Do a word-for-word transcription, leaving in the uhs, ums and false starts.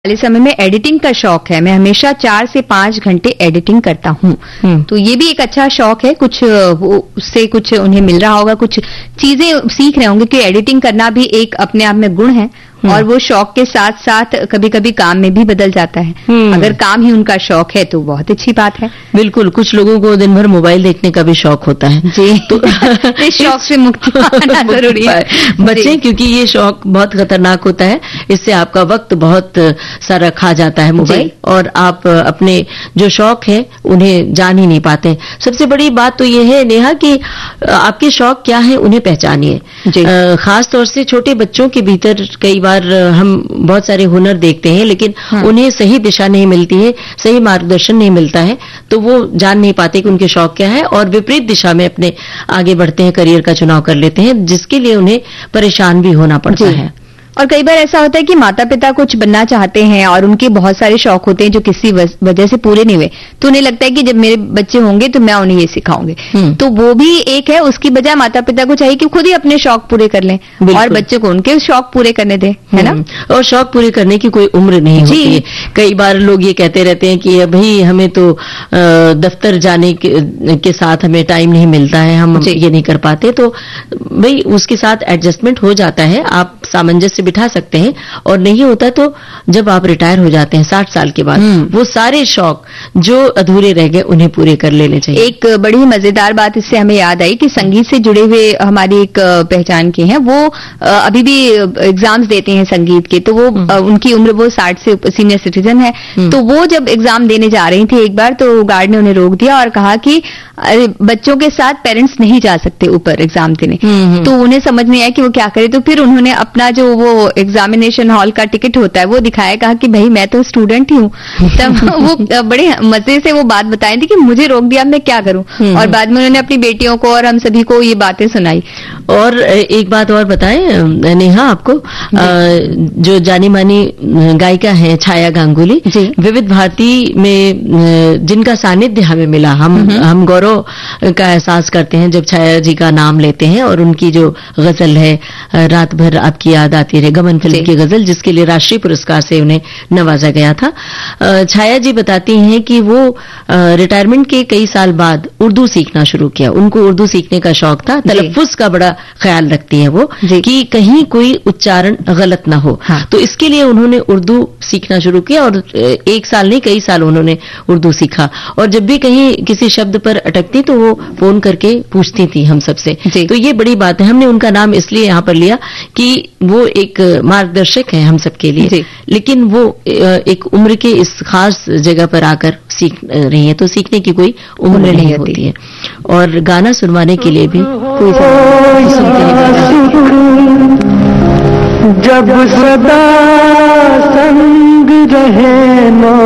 खाली समय में एडिटिंग का शौक है। मैं हमेशा चार से पांच घंटे एडिटिंग करता हूँ। तो ये भी एक अच्छा शौक है। कुछ वो उससे कुछ उन्हें मिल रहा होगा, कुछ चीजें सीख रहे होंगे कि एडिटिंग करना भी एक अपने आप में गुण है और वो शौक के साथ साथ कभी कभी काम में भी बदल जाता है। अगर काम ही उनका शौक है तो बहुत अच्छी बात है। बिल्कुल, कुछ लोगों को दिन भर मोबाइल देखने का भी शौक होता है जी। तो इस शौक से मुक्ति पाना जरूरी है, बच्चे, क्योंकि ये शौक बहुत खतरनाक होता है। इससे आपका वक्त बहुत सारा खा जाता है मोबाइल, और आप अपने जो शौक है उन्हें जान ही नहीं पाते। सबसे बड़ी बात तो ये है नेहा कि आपके शौक क्या है उन्हें पहचानिए। खास तौर से छोटे बच्चों के भीतर कई बार हम बहुत सारे हुनर देखते हैं, लेकिन हाँ। उन्हें सही दिशा नहीं मिलती है, सही मार्गदर्शन नहीं मिलता है, तो वो जान नहीं पाते कि उनके शौक क्या है और विपरीत दिशा में अपने आगे बढ़ते हैं, करियर का चुनाव कर लेते हैं, जिसके लिए उन्हें परेशान भी होना पड़ता है। और कई बार ऐसा होता है कि माता पिता कुछ बनना चाहते हैं और उनके बहुत सारे शौक होते हैं जो किसी वजह से पूरे नहीं हुए, तो उन्हें लगता है कि जब मेरे बच्चे होंगे तो मैं उन्हें ये सिखाऊंगी। तो वो भी एक है। उसकी बजाय माता पिता को चाहिए कि खुद ही अपने शौक पूरे कर लें और बच्चे को उनके शौक पूरे करने दें, है ना। और शौक पूरे करने की कोई उम्र नहीं होती है। कई बार लोग ये कहते रहते हैं कि अभी हमें तो दफ्तर जाने के, के साथ हमें टाइम नहीं मिलता है, हम ये नहीं कर पाते। तो भाई उसके साथ एडजस्टमेंट हो जाता है, आप सामंजस्य बिठा सकते हैं। और नहीं होता तो जब आप रिटायर हो जाते हैं साठ साल के बाद, वो सारे शौक जो अधूरे रह गए उन्हें पूरे कर लेने चाहिए। एक बड़ी मजेदार बात इससे हमें याद आई कि संगीत से जुड़े हुए हमारी एक पहचान के हैं, वो अभी भी एग्जाम्स देते हैं संगीत के। तो वो उनकी उम्र वो साठ से सीनियर सिटीजन है। तो वो जब एग्जाम देने जा रही थी एक बार, तो गार्ड ने उन्हें रोक दिया और कहा कि अरे बच्चों के साथ पेरेंट्स नहीं जा सकते ऊपर एग्जाम देने। तो उन्हें समझ नहीं आया कि वो क्या करे। तो फिर उन्होंने अपना जो वो एग्जामिनेशन हॉल का टिकट होता है वो दिखाया, कहा कि भाई मैं तो स्टूडेंट ही हूँ। तब वो बड़े मजे से वो बात बताई थी कि मुझे रोक दिया, मैं क्या करूं। और बाद में उन्होंने अपनी बेटियों को और हम सभी को ये बातें सुनाई। और एक बात और बताएं नेहा आपको, जो जानी मानी गायिका है छाया गांगुली, विविध भारती में जिनका सानिध्य हमें मिला, हम हम गौरव का एहसास करते हैं जब छाया जी का नाम लेते हैं। और उनकी जो गजल है रात भर आपकी याद आती रहे, गमन फिल्म की गजल, जिसके लिए राष्ट्रीय पुरस्कार से उन्हें नवाजा गया था। छाया जी बताती हैं कि वो रिटायरमेंट के कई साल बाद उर्दू सीखना शुरू किया। उनको उर्दू सीखने का शौक था। तलफ्फुज का बड़ा ख्याल रखती है वो कि कहीं कोई उच्चारण गलत ना हो। हाँ। तो इसके लिए उन्होंने उर्दू सीखना शुरू किया और एक साल नहीं कई साल उन्होंने उर्दू सीखा। और जब भी कहीं किसी शब्द पर अटकती तो वो फोन करके पूछती थी हम सबसे। तो ये बड़ी बात है। हमने उनका नाम इसलिए यहाँ पर लिया कि वो एक मार्गदर्शक है हम सबके लिए, लेकिन वो एक उम्र के इस खास जगह पर आकर सीख रही है, तो सीखने की कोई उम्र नहीं, नहीं होती है। और गाना सुनवाने के लिए भी कोई सुनते जब सदा संग रहे ना